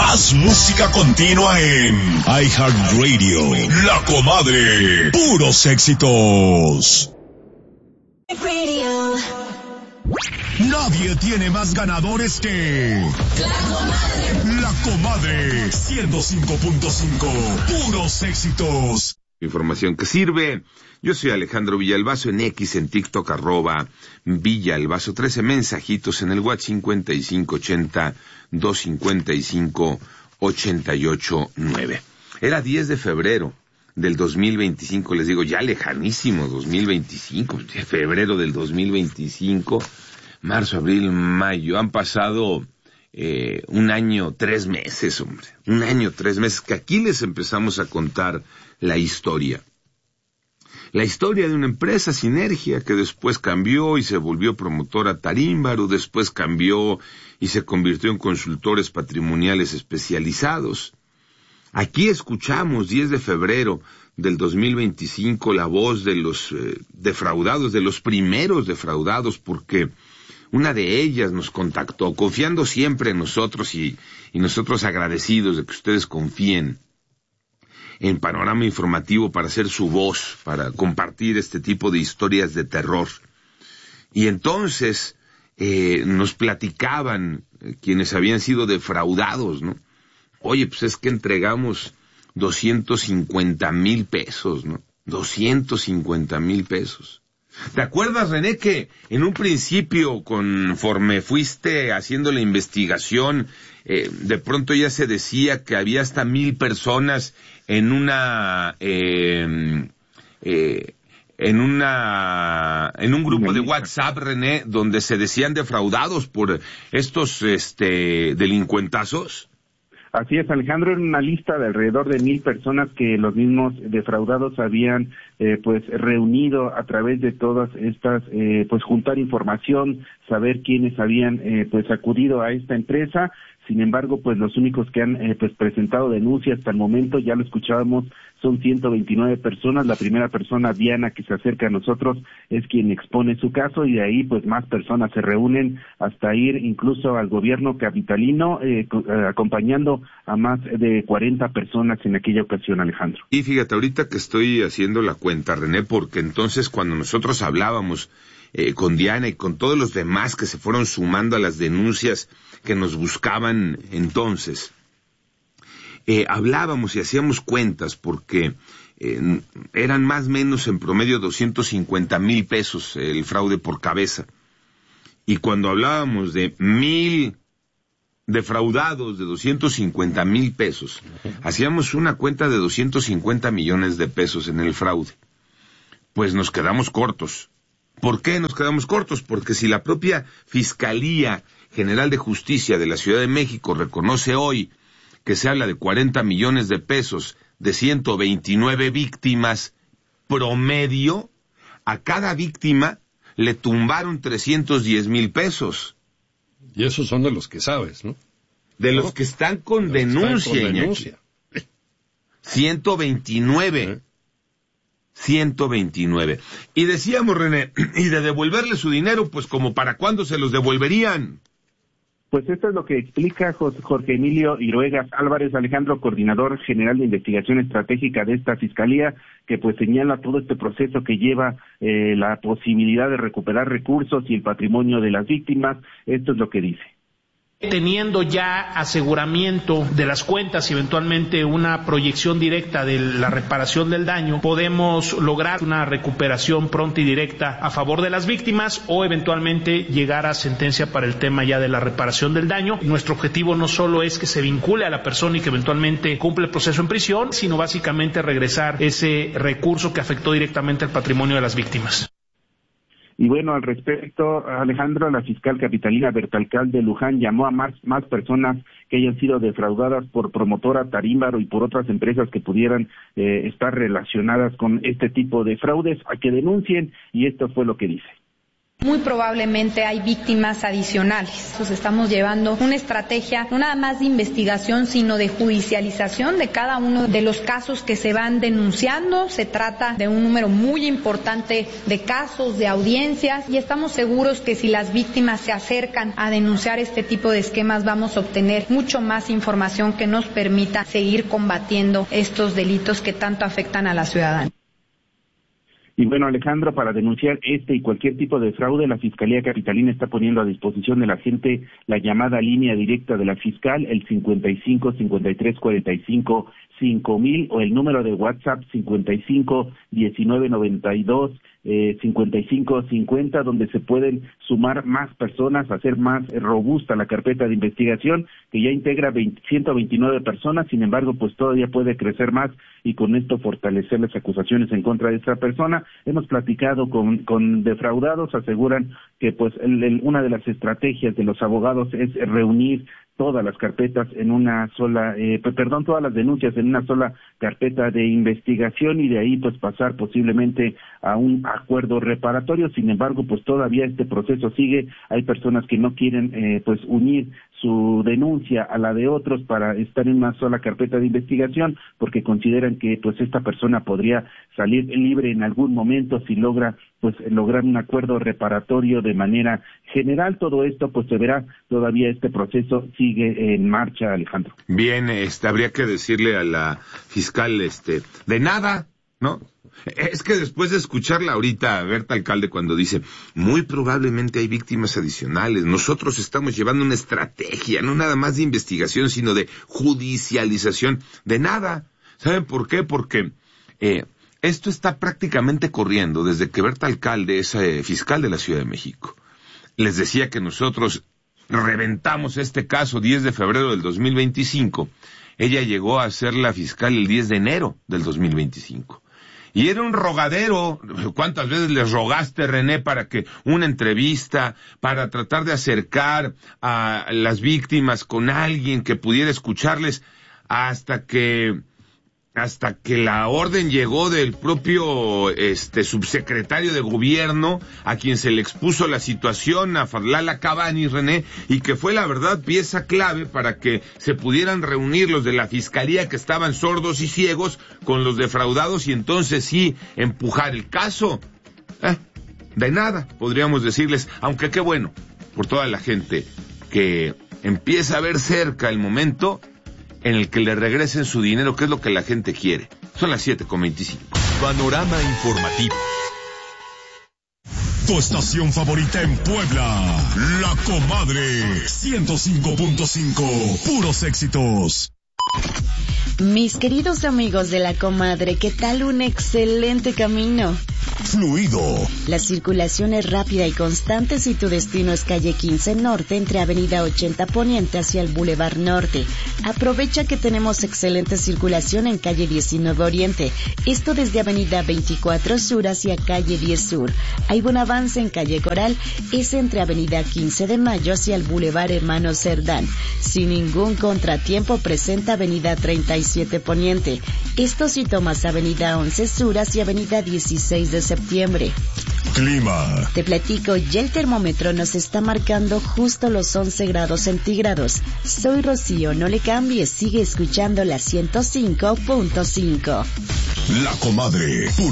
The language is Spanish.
Más música continua en iHeartRadio. La Comadre. Puros éxitos. Nadie tiene más ganadores que La Comadre 105.5. Puros éxitos. Información que sirve. Yo soy Alejandro Villalbazo en X, en TikTok, @Villalbazo. 13 mensajitos en el WhatsApp 5580-255-889. Era 10 de febrero del 2025, les digo, ya lejanísimo, 2025, febrero del 2025, marzo, abril, mayo, han pasado un año, 3 meses, hombre, un año, 3 meses, que aquí les empezamos a contar la historia de una empresa, Sinergia, que después cambió y se volvió promotora Tarímbaro, después cambió y se convirtió en consultores patrimoniales especializados. Aquí escuchamos 10 de febrero del 2025 la voz de los defraudados, de los primeros defraudados, porque una de ellas nos contactó, confiando siempre en nosotros y nosotros agradecidos de que ustedes confíen en Panorama Informativo para hacer su voz, para compartir este tipo de historias de terror. Y entonces nos platicaban quienes habían sido defraudados, ¿no? Oye, pues es que entregamos 250,000 pesos, ¿no? 250,000 pesos. ¿Te acuerdas, René, que en un principio, conforme fuiste haciendo la investigación, de pronto ya se decía que había hasta 1,000 personas en un grupo de WhatsApp, René, donde se decían defraudados por estos delincuentazos? Así es, Alejandro, era una lista de alrededor de 1,000 personas que los mismos defraudados habían reunido a través de todas estas, juntar información, saber quiénes habían acudido a esta empresa. Sin embargo, pues los únicos que han presentado denuncia hasta el momento, ya lo escuchábamos, son 129 personas. La primera persona, Diana, que se acerca a nosotros, es quien expone su caso, y de ahí pues más personas se reúnen hasta ir incluso al gobierno capitalino, acompañando a más de 40 personas en aquella ocasión, Alejandro. Y fíjate, ahorita que estoy haciendo la cuenta, René, porque entonces cuando nosotros hablábamos con Diana y con todos los demás que se fueron sumando a las denuncias que nos buscaban entonces, hablábamos y hacíamos cuentas porque eran más o menos en promedio 250,000 pesos el fraude por cabeza. Y cuando hablábamos de 1,000 defraudados de 250,000 pesos, hacíamos una cuenta de 250 millones de pesos en el fraude. Pues nos quedamos cortos. ¿Por qué nos quedamos cortos? Porque si la propia Fiscalía General de Justicia de la Ciudad de México reconoce hoy que se habla de 40 millones de pesos de 129 víctimas promedio, a cada víctima le tumbaron 310,000 pesos. Y esos son de los que sabes, ¿no? De los que están con denuncia. 129. 129. Y decíamos, René, y de devolverle su dinero, pues como para cuándo se los devolverían. Pues esto es lo que explica Jorge Emilio Iruegas Álvarez, Alejandro, coordinador general de investigación estratégica de esta fiscalía, que pues señala todo este proceso que lleva la posibilidad de recuperar recursos y el patrimonio de las víctimas. Esto es lo que dice. Teniendo ya aseguramiento de las cuentas y eventualmente una proyección directa de la reparación del daño, podemos lograr una recuperación pronta y directa a favor de las víctimas o eventualmente llegar a sentencia para el tema ya de la reparación del daño. Nuestro objetivo no solo es que se vincule a la persona y que eventualmente cumple el proceso en prisión, sino básicamente regresar ese recurso que afectó directamente al patrimonio de las víctimas. Y bueno, al respecto, Alejandro, la fiscal capitalina Bertalcalde Luján llamó a más personas que hayan sido defraudadas por promotora Tarímbaro y por otras empresas que pudieran estar relacionadas con este tipo de fraudes a que denuncien, y esto fue lo que dice. Muy probablemente hay víctimas adicionales. Entonces estamos llevando una estrategia no nada más de investigación, sino de judicialización de cada uno de los casos que se van denunciando. Se trata de un número muy importante de casos, de audiencias, y estamos seguros que si las víctimas se acercan a denunciar este tipo de esquemas, vamos a obtener mucho más información que nos permita seguir combatiendo estos delitos que tanto afectan a la ciudadanía. Y bueno, Alejandro, para denunciar este y cualquier tipo de fraude, la Fiscalía Capitalina está poniendo a disposición de la gente la llamada línea directa de la fiscal, el 55 53 45 5000, o el número de WhatsApp 55 19 92 55 50, donde se pueden sumar más personas, hacer más robusta la carpeta de investigación, que ya integra 129 personas. Sin embargo, pues todavía puede crecer más, y con esto fortalecer las acusaciones en contra de esta persona. Hemos platicado con defraudados, aseguran que pues una de las estrategias de los abogados es reunir todas las carpetas en una sola, todas las denuncias en una sola carpeta de investigación, y de ahí pues pasar posiblemente a un acuerdo reparatorio. Sin embargo, pues todavía este proceso sigue. Hay personas que no quieren pues unir su denuncia a la de otros para estar en una sola carpeta de investigación, porque consideran que pues esta persona podría salir libre en algún momento si logra pues lograr un acuerdo reparatorio de manera general. Todo esto pues se verá, todavía este proceso sigue en marcha, Alejandro. Bien, habría que decirle a la fiscal, de nada, ¿no? Es que después de escucharla ahorita, Berta Alcalde, cuando dice, muy probablemente hay víctimas adicionales, nosotros estamos llevando una estrategia, no nada más de investigación, sino de judicialización, de nada. ¿Saben por qué? Porque esto está prácticamente corriendo desde que Berta Alcalde es fiscal de la Ciudad de México. Les decía que nosotros reventamos este caso 10 de febrero del 2025. Ella llegó a ser la fiscal el 10 de enero del 2025. Y era un rogadero. ¿Cuántas veces les rogaste, René, para que una entrevista, para tratar de acercar a las víctimas con alguien que pudiera escucharles, hasta que la orden llegó del propio subsecretario de gobierno, a quien se le expuso la situación, a Fadlala Cabani, René, y que fue la verdad pieza clave para que se pudieran reunir los de la fiscalía que estaban sordos y ciegos con los defraudados, y entonces sí empujar el caso. De nada, podríamos decirles, aunque qué bueno por toda la gente que empieza a ver cerca el momento en el que le regresen su dinero, que es lo que la gente quiere. Son las 7:25. Panorama informativo. Tu estación favorita en Puebla, La Comadre 105.5, puros éxitos. Mis queridos amigos de La Comadre, ¿qué tal un excelente camino? Fluido. La circulación es rápida y constante si tu destino es calle 15 Norte, entre avenida 80 Poniente hacia el Boulevard Norte. Aprovecha que tenemos excelente circulación en calle 19 Oriente, esto desde avenida 24 Sur hacia calle 10 Sur. Hay buen avance en calle Coral, es entre avenida 15 de Mayo hacia el Boulevard Hermano Cerdán. Sin ningún contratiempo presenta avenida 37 Poniente, esto si tomas avenida 11 Sur hacia avenida 16 de septiembre. Clima. Te platico, ya el termómetro nos está marcando justo los 11 grados centígrados. Soy Rocío, no le cambies, sigue escuchando la 105.5. La Comadre.